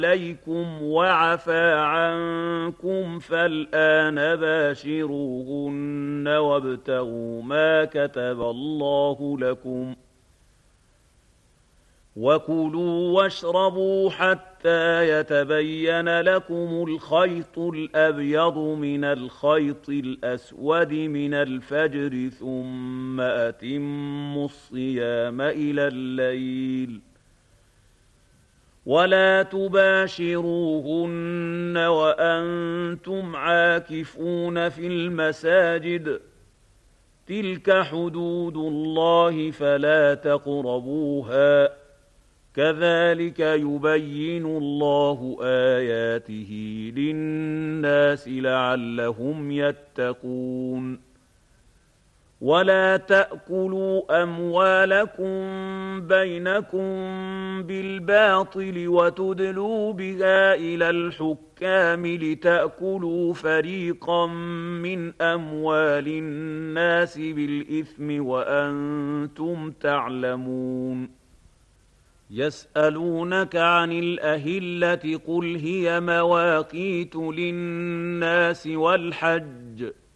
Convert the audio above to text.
عليكم وعفى عنكم فالآن باشروهن وابتغوا ما كتب الله لكم وكلوا واشربوا حتى يتبين لكم الخيط الأبيض من الخيط الأسود من الفجر ثم أتموا الصيام إلى الليل ولا تباشروهن وأنتم عاكفون في المساجد تلك حدود الله فلا تقربوها كذلك يبين الله آياته للناس لعلهم يتقون ولا تأكلوا أموالكم بينكم بالباطل وتدلوا بها إلى الحكام لتأكلوا فريقا من أموال الناس بالإثم وأنتم تعلمون يسألونك عن الأهلة قل هي مواقيت للناس والحج